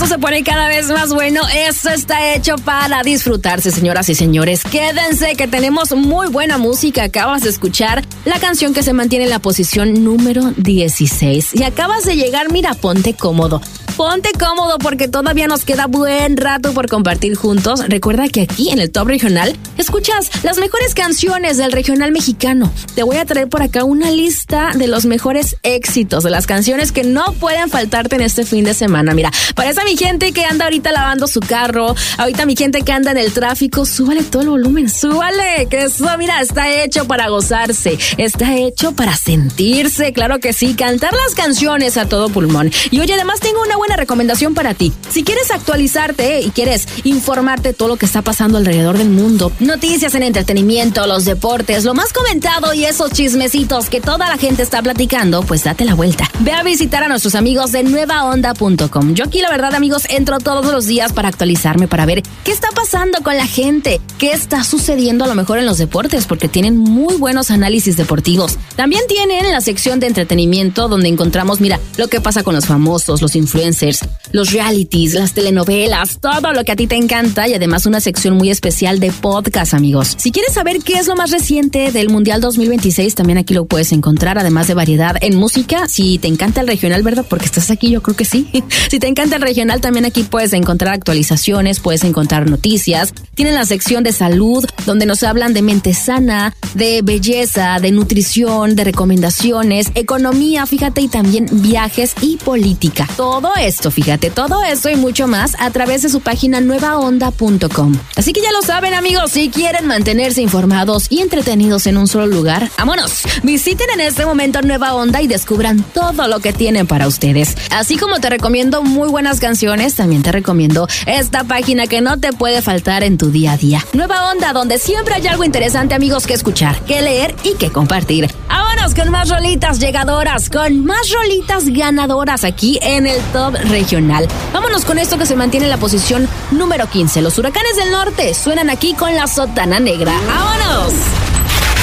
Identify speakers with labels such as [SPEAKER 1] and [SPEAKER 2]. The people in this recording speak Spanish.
[SPEAKER 1] se pone cada vez más bueno. Esto está hecho para disfrutarse, señoras y señores. Quédense que tenemos muy buena música. Acabas de escuchar la canción que se mantiene en la posición número 16. Y acabas de llegar, mira, ponte cómodo. Ponte cómodo porque todavía nos queda buen rato por compartir juntos. Recuerda que aquí en el Top Regional escuchas las mejores canciones del regional mexicano. Te voy a traer por acá una lista de los mejores éxitos, de las canciones que no pueden faltarte en este fin de semana. Mira, para esa mi gente que anda ahorita lavando su carro, ahorita mi gente que anda en el tráfico, súbale todo el volumen, súbale, que eso, mira, está hecho para gozarse, está hecho para sentirse, claro que sí, cantar las canciones a todo pulmón. Y oye, además tengo una buena recomendación para ti. Si quieres actualizarte y quieres informarte todo lo que está pasando alrededor del mundo, noticias en entretenimiento, los deportes, lo más comentado y esos chismecitos que toda la gente está platicando, pues date la vuelta. Ve a visitar a nuestros amigos de nuevaonda.com. Yo aquí, la verdad, amigos, entro todos los días para actualizarme, para ver qué está pasando con la gente, qué está sucediendo a lo mejor en los deportes, porque tienen muy buenos análisis deportivos. También tienen la sección de entretenimiento donde encontramos, mira, lo que pasa con los famosos, los influencers, los realities, las telenovelas, todo lo que a ti te encanta y además una sección muy especial de podcast, amigos. Si quieres saber qué es lo más reciente del Mundial 2026, también aquí lo puedes encontrar, además de variedad en música. Si te encanta el regional, ¿verdad? Porque estás aquí, yo creo que sí. Si te encanta el regional, también aquí puedes encontrar actualizaciones, puedes encontrar noticias. Tienen la sección de salud, donde nos hablan de mente sana, de belleza, de nutrición, de recomendaciones, economía, fíjate, y también viajes y política. Todo esto, fíjate, todo esto y mucho más a través de su página nuevaonda.com. Así que ya lo saben, amigos, si quieren mantenerse informados y entretenidos en un solo lugar, ¡vámonos! Visiten en este momento Nueva Onda y descubran todo lo que tienen para ustedes. Así como te recomiendo muy buenas canciones, también te recomiendo esta página que no te puede faltar en tu día a día. Nueva Onda, donde siempre hay algo interesante, amigos, que escuchar, que leer y que compartir. ¡Vámonos con más rolitas llegadoras, con más rolitas ganadoras aquí en el Top Regional! Vámonos con esto que se mantiene en la posición número 15. Los Huracanes del Norte suenan aquí con La Sotana Negra. ¡Vámonos!